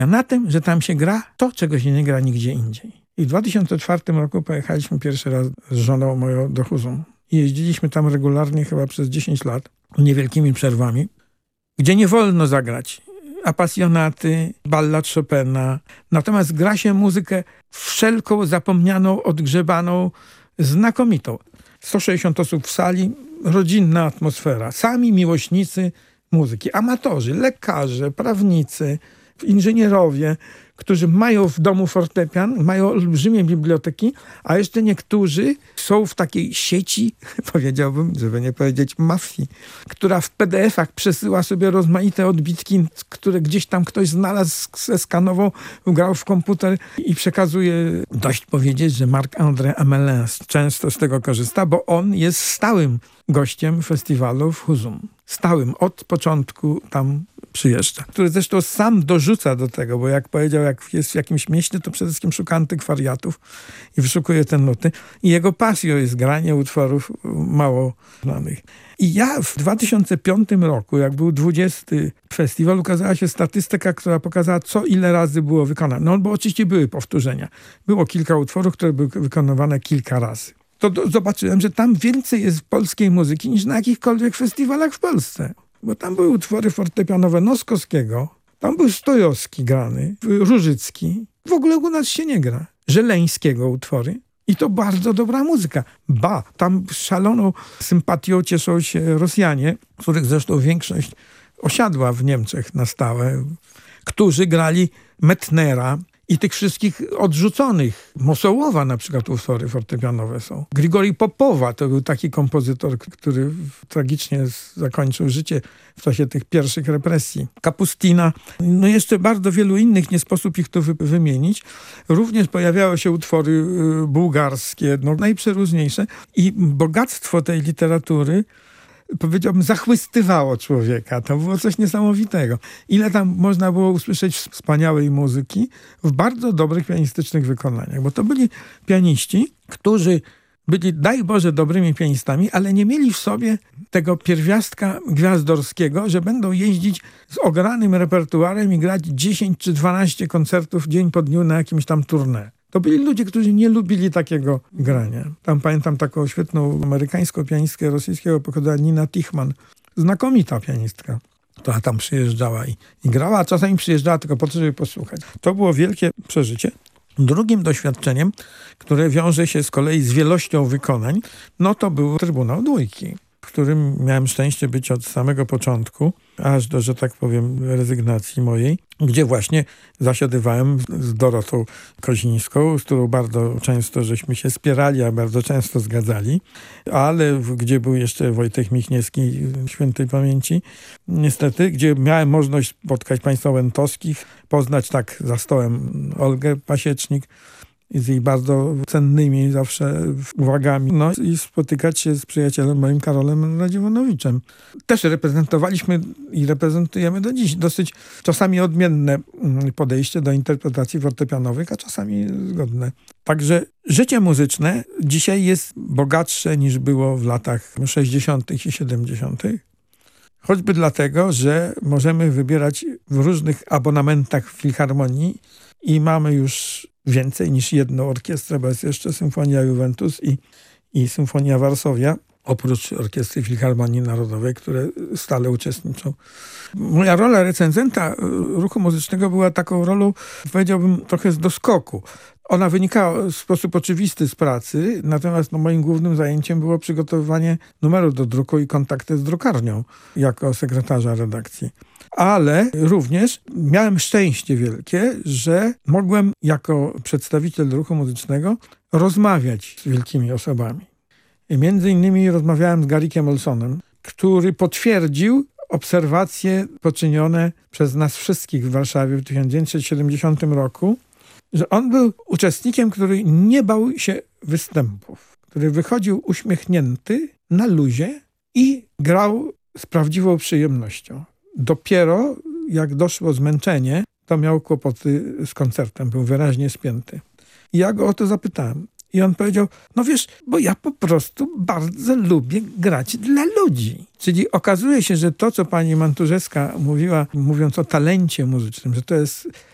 na tym, że tam się gra to, czego się nie gra nigdzie indziej. I w 2004 roku pojechaliśmy pierwszy raz z żoną moją do Huzum. I jeździliśmy tam regularnie chyba przez 10 lat, niewielkimi przerwami, gdzie nie wolno zagrać apasjonaty, ballad Chopina. Natomiast gra się muzykę wszelką zapomnianą, odgrzebaną, znakomitą. 160 osób w sali, rodzinna atmosfera, sami miłośnicy muzyki, amatorzy, lekarze, prawnicy, inżynierowie, którzy mają w domu fortepian, mają olbrzymie biblioteki, a jeszcze niektórzy są w takiej sieci, powiedziałbym, żeby nie powiedzieć mafii, która w PDF-ach przesyła sobie rozmaite odbitki, które gdzieś tam ktoś znalazł, zeskanował, wgrał w komputer i przekazuje. Dość powiedzieć, że Marc-André Amelin często z tego korzysta, bo on jest stałym gościem festiwalu w Huzum. Stałym, od początku tam przyjeżdża. Który zresztą sam dorzuca do tego, bo jak powiedział, jak jest w jakimś mieście, to przede wszystkim szuka antykwariatów i wyszukuje te nuty. I jego pasją jest granie utworów mało znanych. I ja w 2005 roku, jak był 20. festiwal, ukazała się statystyka, która pokazała, co ile razy było wykonane. No bo oczywiście były powtórzenia. Było kilka utworów, które były wykonywane kilka razy. To zobaczyłem, że tam więcej jest polskiej muzyki niż na jakichkolwiek festiwalach w Polsce. Bo tam były utwory fortepianowe Noskowskiego, tam był Stojowski grany, Różycki. W ogóle u nas się nie gra. Żeleńskiego utwory. I to bardzo dobra muzyka. Ba, tam szaloną sympatią cieszą się Rosjanie, których zresztą większość osiadła w Niemczech na stałe, którzy grali Metnera i tych wszystkich odrzuconych. Mosołowa na przykład utwory fortepianowe są. Grigori Popowa to był taki kompozytor, który tragicznie zakończył życie w czasie tych pierwszych represji. Kapustina, no jeszcze bardzo wielu innych, nie sposób ich tu wymienić. Również pojawiały się utwory bułgarskie, no najprzeróżniejsze. I bogactwo tej literatury, powiedziałbym, zachwystywało człowieka. To było coś niesamowitego. Ile tam można było usłyszeć wspaniałej muzyki w bardzo dobrych pianistycznych wykonaniach. Bo to byli pianiści, którzy byli, daj Boże, dobrymi pianistami, ale nie mieli w sobie tego pierwiastka gwiazdorskiego, że będą jeździć z ogranym repertuarem i grać 10 czy 12 koncertów dzień po dniu na jakimś tam tournée. To byli ludzie, którzy nie lubili takiego grania. Tam pamiętam taką świetną amerykańską pianistkę rosyjskiego pochodzenia Nina Tichman. Znakomita pianistka, która tam przyjeżdżała i grała, a czasami przyjeżdżała tylko po to, żeby posłuchać. To było wielkie przeżycie. Drugim doświadczeniem, które wiąże się z kolei z wielością wykonań, no to był Trybunał Dwójki, w którym miałem szczęście być od samego początku, aż do, że tak powiem, rezygnacji mojej, gdzie właśnie zasiadywałem z Dorotą Kozińską, z którą bardzo często żeśmy się spierali, a bardzo często zgadzali, ale gdzie był jeszcze Wojtek Michniewski, świętej pamięci, niestety, gdzie miałem możliwość spotkać państwa Łętowskich, poznać tak za stołem Olgę Pasiecznik, z jej bardzo cennymi zawsze uwagami. No i spotykać się z przyjacielem moim Karolem Radziwonowiczem. Też reprezentowaliśmy i reprezentujemy do dziś dosyć czasami odmienne podejście do interpretacji fortepianowych, a czasami zgodne. Także życie muzyczne dzisiaj jest bogatsze niż było w latach 60. i 70. Choćby dlatego, że możemy wybierać w różnych abonamentach w filharmonii i mamy już więcej niż jedną orkiestrę, bo jest jeszcze Symfonia Juventus i Symfonia Warszawia, oprócz Orkiestry Filharmonii Narodowej, które stale uczestniczą. Moja rola recenzenta ruchu muzycznego była taką rolą, powiedziałbym, trochę z doskoku. Ona wynikała w sposób oczywisty z pracy, natomiast moim głównym zajęciem było przygotowywanie numeru do druku i kontakty z drukarnią jako sekretarza redakcji. Ale również miałem szczęście wielkie, że mogłem jako przedstawiciel ruchu muzycznego rozmawiać z wielkimi osobami. I między innymi rozmawiałem z Garrickiem Olsonem, który potwierdził obserwacje poczynione przez nas wszystkich w Warszawie w 1970 roku, że on był uczestnikiem, który nie bał się występów, który wychodził uśmiechnięty, na luzie i grał z prawdziwą przyjemnością. Dopiero jak doszło zmęczenie, to miał kłopoty z koncertem, był wyraźnie spięty. I ja go o to zapytałem. I on powiedział, no wiesz, bo ja po prostu bardzo lubię grać dla ludzi. Czyli okazuje się, że to, co pani Mantuszewska mówiła, mówiąc o talencie muzycznym, że to jest